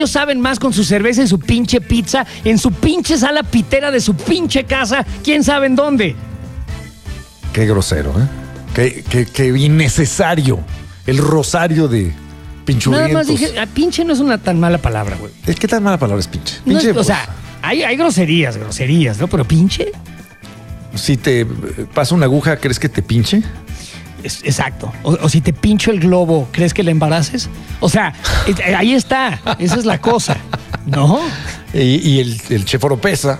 Ellos saben más con su cerveza y su pinche pizza, en su pinche sala pitera de su pinche casa, quién sabe en dónde. Qué grosero, ¿eh? Qué innecesario. El rosario de pinchurrientos. Nada más dije, pinche no es una tan mala palabra, güey. ¿Qué tan mala palabra es pinche? No Pinche, es, o sea, hay groserías, ¿no? Pero pinche. Si te pasa una aguja, ¿crees que te pinche? Exacto. O si te pincho el globo, ¿crees que le embaraces? O sea, ahí está. Esa es la cosa, ¿no? Y el chef Oropesa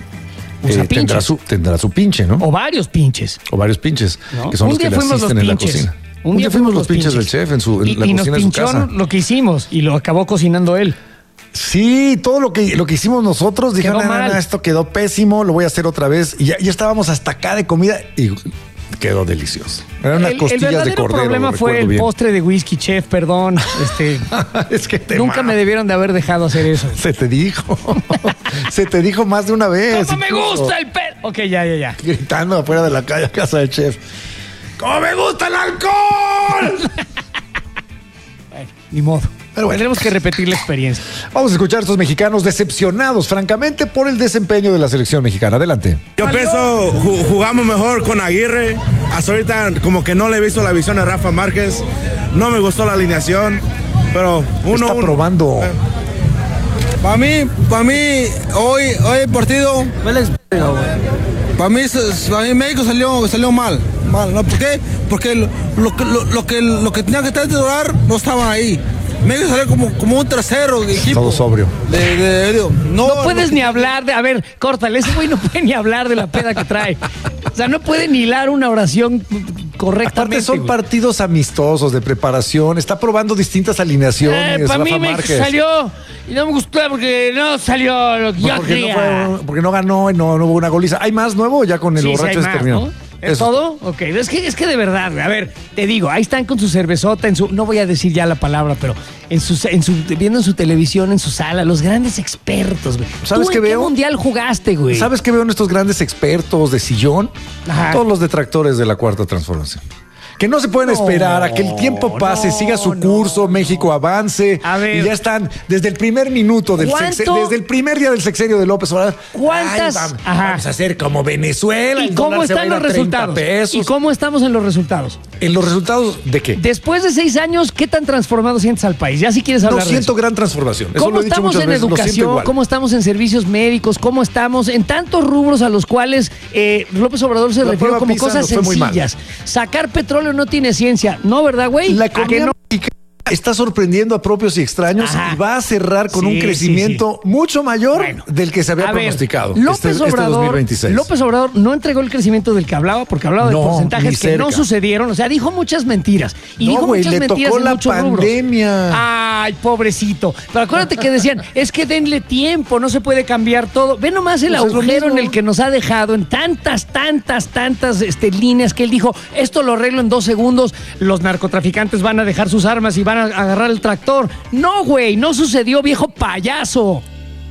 tendrá su pinche, ¿no? O varios pinches. O varios pinches, ¿no? Que son los que le asisten en la cocina. Un día fuimos los pinches del chef en la cocina de su casa. Y nos pinchó lo que hicimos y lo acabó cocinando él. Sí, todo lo que hicimos nosotros, dijeron, esto quedó pésimo, lo voy a hacer otra vez. Y ya estábamos hasta acá de comida y quedó delicioso. Eran unas costillas de cordero. El problema fue el postre de whisky, chef, perdón. Es que nunca me debieron de haber dejado hacer eso. Se te dijo. Se te dijo más de una vez. ¡Cómo me gusta el pelo! Ok, ya. Gritando afuera de la calle a casa del chef. ¡Cómo me gusta el alcohol! Bueno, ni modo. Pero bueno, tendremos que repetir la experiencia. Vamos a escuchar a estos mexicanos decepcionados, francamente, por el desempeño de la selección mexicana. Adelante. Yo pienso jugamos mejor con Aguirre. Hasta ahorita como que no le he visto la visión a Rafa Márquez. No me gustó la alineación, pero uno está probando. Para mí, hoy el partido. Para mí México salió mal. ¿No? ¿Por qué? Porque lo que tenía que durar no estaba ahí. México salió como un tercero equipo. Todo sobrio. No puedes ni hablar de... A ver, córtale, ese güey no puede ni hablar de la peda que trae. O sea, no puede ni hilar una oración correctamente. Aparte son partidos amistosos de preparación. Está probando distintas alineaciones. Para mí México salió y no me gustó porque no salió lo que yo quería. Porque no ganó y no hubo una goliza. ¿Hay más nuevo? Ya con el borracho se terminó. ¿No? ¿Es todo? Ok, es que de verdad, a ver, te digo, ahí están con su cervezota, no voy a decir ya la palabra, pero viendo en su televisión, en su sala, los grandes expertos, güey. ¿Sabes qué veo? ¿Qué mundial jugaste, güey? ¿Sabes qué veo en estos grandes expertos de sillón? Ajá. Todos los detractores de la Cuarta Transformación. Que no se pueden esperar a que el tiempo pase, siga su curso, México avance. A ver, y ya están desde el primer minuto desde el primer día del sexenio de López Obrador. ¿Cuántas? Vamos a hacer como Venezuela. ¿Y cómo están los resultados? ¿Y cómo estamos en los resultados? ¿En los resultados de qué? Después de 6 años, ¿qué tan transformado sientes al país? Ya si quieres hablar de eso. Gran transformación. ¿Cómo estamos en educación? ¿Cómo estamos en servicios médicos? ¿Cómo estamos en tantos rubros a los cuales López Obrador se refirió como cosas sencillas? Sacar petróleo no tiene ciencia, ¿no, verdad, güey? La economía está sorprendiendo a propios y extraños. Ajá. Y va a cerrar con un crecimiento mucho mayor del que se había pronosticado. López Obrador no entregó el crecimiento del que hablaba, porque hablaba de porcentajes que no sucedieron. O sea, dijo muchas mentiras. Y dijo muchas mentiras en muchos pandemia. Rubros. Ay, pobrecito. Pero acuérdate que decían, es que denle tiempo, no se puede cambiar todo. Ve nomás el agujero en el que nos ha dejado en tantas líneas que él dijo, esto lo arreglo en 2 segundos, los narcotraficantes van a dejar sus armas y van a agarrar el tractor. No, güey, no sucedió, viejo payaso.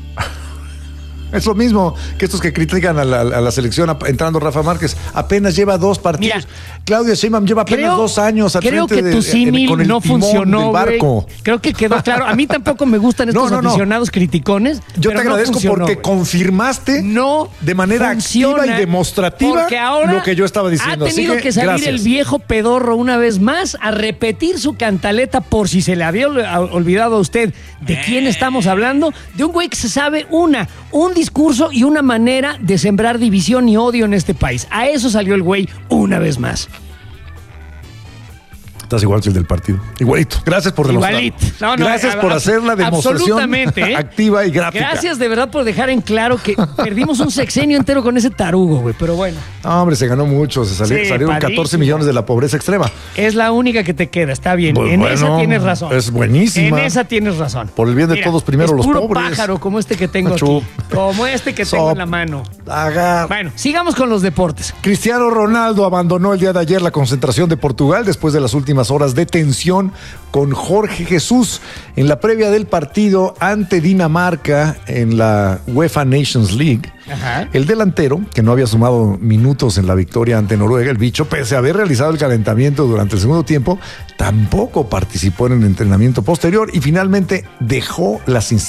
Es lo mismo que estos que critican a la selección entrando Rafa Márquez. Apenas lleva 2 partidos. Mira, Claudia Sheinbaum lleva apenas 2 años al frente creo que tu símil no funcionó, barco. Creo que quedó claro. A mí tampoco me gustan estos aficionados criticones. Yo te agradezco porque confirmaste de manera activa y demostrativa lo que yo estaba diciendo. Ha tenido que salir el viejo pedorro una vez más a repetir su cantaleta por si se le había olvidado a usted de quién estamos hablando. De un güey que se sabe un discurso y una manera de sembrar división y odio en este país. A eso salió el güey una vez más. Estás igual que el del partido. Igualito. Gracias por demostrar. Gracias por hacer la demostración activa y gráfica. Gracias de verdad por dejar en claro que perdimos un sexenio entero con ese tarugo, güey. Pero bueno. No, hombre, se ganó mucho. Salieron 14 millones de la pobreza extrema. Es la única que te queda. Está bien. Esa tienes razón. Es buenísima. En esa tienes razón. Por el bien de todos, primero los pobres. Puro pájaro como este que tengo aquí. Como este que tengo en la mano. Bueno, sigamos con los deportes. Cristiano Ronaldo abandonó el día de ayer la concentración de Portugal después de las últimas unas horas de tensión con Jorge Jesús en la previa del partido ante Dinamarca en la UEFA Nations League. Ajá. El delantero, que no había sumado minutos en la victoria ante Noruega, el bicho, pese a haber realizado el calentamiento durante el segundo tiempo, tampoco participó en el entrenamiento posterior y finalmente dejó las instalaciones